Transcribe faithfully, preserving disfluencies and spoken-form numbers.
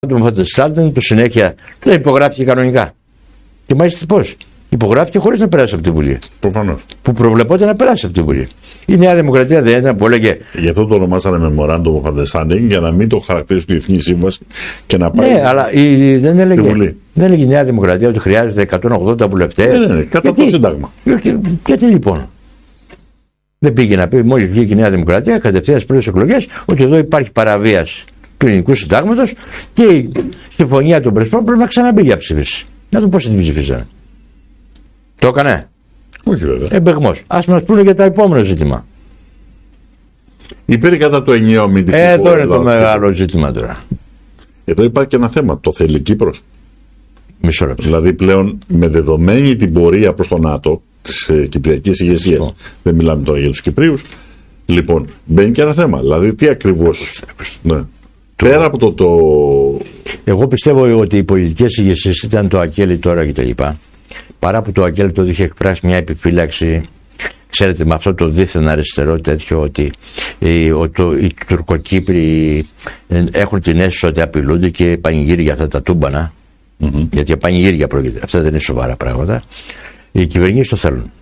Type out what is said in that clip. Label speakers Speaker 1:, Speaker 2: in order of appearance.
Speaker 1: του Μοφατζεστάλτεν του συνέχεια δεν υπογράφηκε κανονικά. Και μάλιστα πώς. Υπογράφηκε χωρίς να περάσει από τη Βουλή.
Speaker 2: Προφανώς.
Speaker 1: Που προβλεπόταν να περάσει από τη Βουλή. Η Νέα Δημοκρατία δεν ήταν που έλεγε.
Speaker 2: Γι' αυτό το ονομάσανε Memorandum of Understanding, για να μην το χαρακτηρίσουν διεθνή σύμβαση και να πάει.
Speaker 1: Ναι, αλλά η, δεν, έλεγε,
Speaker 2: Βουλή.
Speaker 1: δεν έλεγε η Νέα Δημοκρατία ότι χρειάζεται εκατόν ογδόντα βουλευτές.
Speaker 2: Ναι, ναι, ναι, κατά
Speaker 1: γιατί,
Speaker 2: το Σύνταγμα.
Speaker 1: Γιατί, γιατί λοιπόν. Δεν πήγε να πει, μόλις βγήκε η Νέα Δημοκρατία, κατευθείαν πριν τις εκλογές, ότι εδώ υπάρχει παραβίαση του ελληνικού συντάγματος και η συμφωνία των Πρεσπών πρέπει να ξαναμπεί για ψήφιση. Να δούμε πώς την ψηφίσανε. Το έκανε.
Speaker 2: Όχι βέβαια.
Speaker 1: Εμπεγμός. Ας μας πούνε για τα επόμενο ζήτημα.
Speaker 2: Υπήρχε κατά το ενιαίο αμυντικό.
Speaker 1: Ε, εδώ είναι το μεγάλο ζήτημα τώρα.
Speaker 2: Εδώ υπάρχει και ένα θέμα. Το θέλει η Κύπρος.
Speaker 1: Μισό λεπτό.
Speaker 2: Δηλαδή πλέον με δεδομένη την πορεία προς το ΝΑΤΟ της ε, Κυπριακής ηγεσίας, δεν μιλάμε τώρα για τους Κυπρίους, λοιπόν μπαίνει και ένα θέμα. Δηλαδή τι ακριβώς. Ναι. Το... Πέρα από το, το.
Speaker 1: Εγώ πιστεύω ότι οι πολιτικές ηγεσίες ήταν το Ακέλη τώρα κτλ. Παρά που το Ακέλη τότε είχε εκφράσει μια επιφύλαξη, ξέρετε, με αυτό το δίθεν αριστερό τέτοιο, ότι οι, ο, το, οι Τουρκοκύπροι έχουν την αίσθηση ότι απειλούνται και πανηγύρι για αυτά τα τούμπανα. Mm-hmm. Γιατί πανηγύρια πρόκειται. Αυτά δεν είναι σοβαρά πράγματα. Οι κυβερνήσεις το θέλουν.